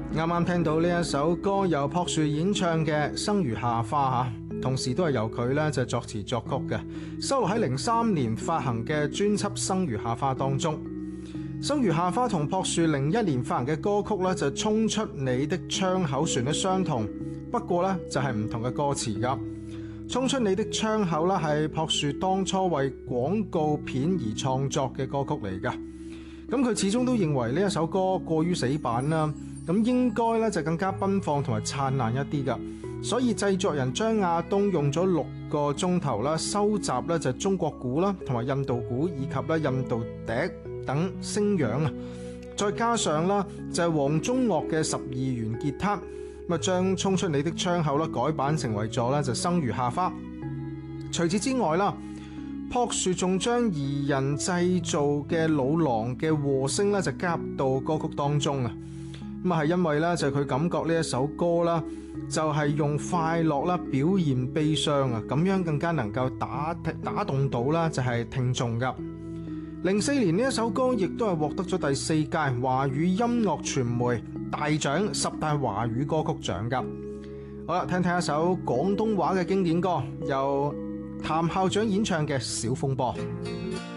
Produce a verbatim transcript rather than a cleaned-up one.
啱啱聽到呢一首歌由朴樹演唱嘅《生如夏花》吓，同時都係由佢咧就作詞作曲嘅，收錄喺零三年發行嘅專輯《生如夏花》當中。《生如夏花》同朴樹零一年發行嘅歌曲咧就衝出你的窗口旋律相同，不過咧就係唔同嘅歌詞噶。衝出你的窗口咧係朴樹當初為廣告片而創作嘅歌曲嚟噶。咁佢始終都認為呢一首歌過於死板啦，咁應該咧就更加奔放同埋燦爛一啲噶。所以製作人張亞東用咗六個鐘頭啦，收集咧就中國鼓啦，同埋印度鼓以及咧印度笛等聲樣啊，再加上啦就係黃宗岳嘅十二弦吉他，咁啊將衝出你的窗口啦改版成為咗咧就生如夏花。除此之外啦，朴樹仲將二人製造嘅老狼嘅和聲咧就加入到歌曲當中啊。咁啊係因為咧就佢感覺呢一首歌啦就係用快樂啦表現悲傷啊，咁樣更加能夠打打動到啦就係聽眾噶。零四年呢一首歌亦都係獲得咗第四屆華語音樂傳媒大獎十大華語歌曲獎噶。好啦，聽聽一首廣東話嘅經典歌，由譚校長演唱嘅《小風波》。